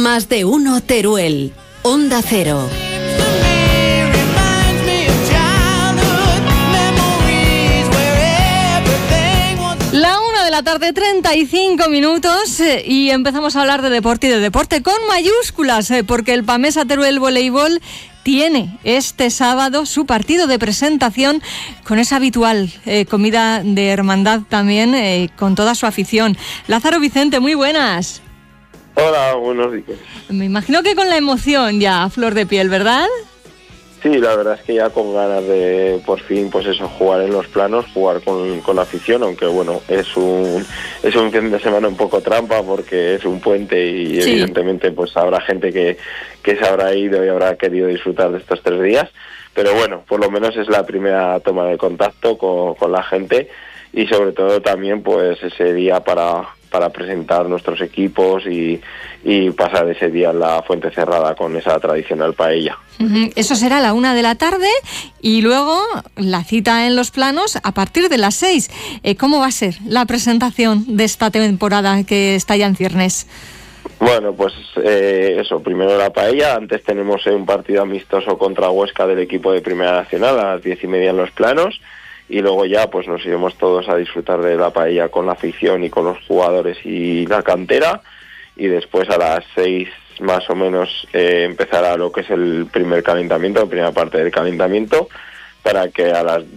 Más de uno Teruel. Onda Cero. La 1 de la tarde, 35 minutos, y empezamos a hablar de deporte y de deporte con mayúsculas, porque el Pamesa Teruel Voleibol tiene este sábado su partido de presentación con esa habitual comida de hermandad también, con toda su afición. Lázaro Vicente, muy buenas. Hola, buenos días. Me imagino que con la emoción ya a flor de piel, ¿verdad? Sí, la verdad es que ya con ganas de, por fin, pues eso, jugar en los planos, jugar con la afición, aunque bueno, es un fin de semana un poco trampa porque es un puente y sí, evidentemente pues habrá gente que se habrá ido y habrá querido disfrutar de estos 3 días, pero bueno, por lo menos es la primera toma de contacto con la gente y sobre todo también pues ese día para presentar nuestros equipos y pasar ese día en la Fuente Cerrada con esa tradicional paella. Eso será a la 1 de la tarde y luego la cita en los planos a partir de las 6. ¿Cómo va a ser la presentación de esta temporada que está ya en ciernes? Bueno, pues eso, primero la paella. Antes tenemos un partido amistoso contra Huesca del equipo de Primera Nacional a las 10:30 en los planos. Y luego ya pues nos iremos todos a disfrutar de la paella con la afición y con los jugadores y la cantera, y después a las 6 más o menos empezará lo que es el primer calentamiento, la primera parte del calentamiento, para que a las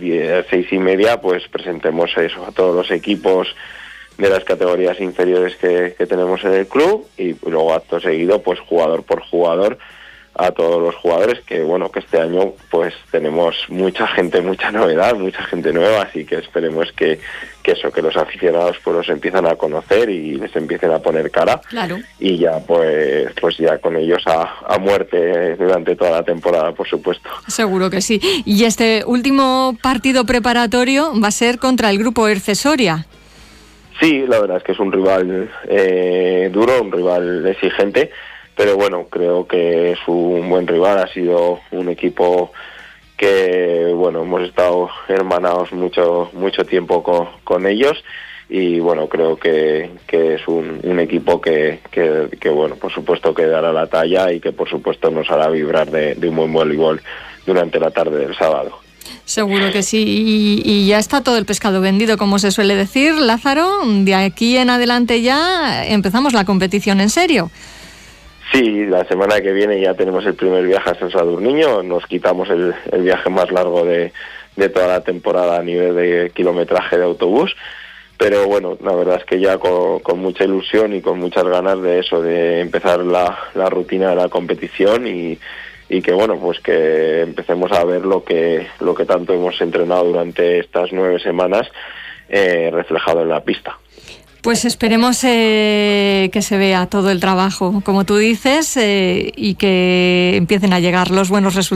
6:30 pues presentemos eso a todos los equipos de las categorías inferiores que tenemos en el club, y luego acto seguido pues jugador por jugador a todos los jugadores, que bueno, que este año pues tenemos mucha gente, mucha novedad, mucha gente nueva, así que esperemos que los aficionados pues los empiezan a conocer y les empiecen a poner cara. Claro. Y ya pues ya con ellos a muerte durante toda la temporada, por supuesto. Seguro que sí. Y este último partido preparatorio va a ser contra el grupo Erce Soria. Sí, la verdad es que es un rival duro, un rival exigente, pero bueno, creo que es un buen rival. Ha sido un equipo que, bueno, hemos estado hermanados mucho tiempo con ellos, y bueno, creo que es un equipo que bueno, por supuesto que dará la talla y que por supuesto nos hará vibrar de un buen voleibol durante la tarde del sábado. Seguro que sí, y ya está todo el pescado vendido, como se suele decir, Lázaro. De aquí en adelante ya empezamos la competición en serio. Sí, la semana que viene ya tenemos el primer viaje a San Sadurniño. Nos quitamos el viaje más largo de toda la temporada a nivel de kilometraje de autobús, pero bueno, la verdad es que ya con mucha ilusión y con muchas ganas de eso, de empezar la rutina de la competición y que bueno, pues que empecemos a ver lo que tanto hemos entrenado durante estas 9 semanas reflejado en la pista. Pues esperemos que se vea todo el trabajo, como tú dices, y que empiecen a llegar los buenos resultados.